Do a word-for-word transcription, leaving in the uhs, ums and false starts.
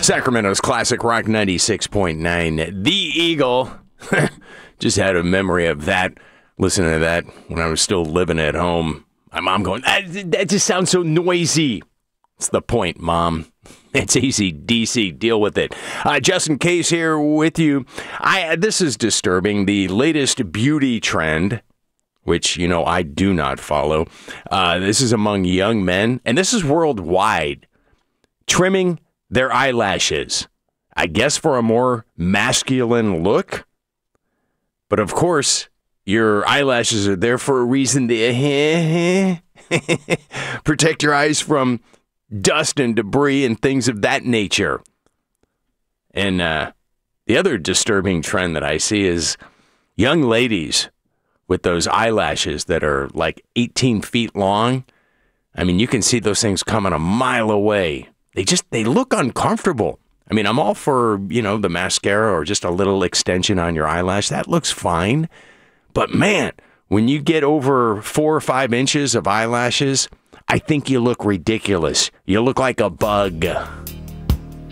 Sacramento's Classic Rock ninety-six point nine. The Eagle. Just had a memory of that, listening to that when I was still living at home. My mom going, that, that just sounds so noisy. That's the point, Mom. It's A C D C. Deal with it. Uh, Justin Case here with you. I This is disturbing. The latest beauty trend, which, you know, I do not follow. Uh, this is among young men, and this is worldwide. Trimming their eyelashes. I guess for a more masculine look. But of course, your eyelashes are there for a reason to protect your eyes from dust and debris and things of that nature. And uh, the other disturbing trend that I see is young ladies with those eyelashes that are like eighteen feet long. I mean, you can see those things coming a mile away. They just, they look uncomfortable. I mean, I'm all for, you know, the mascara or just a little extension on your eyelash. That looks fine. But man, when you get over four or five inches of eyelashes, I think you look ridiculous. You look like a bug.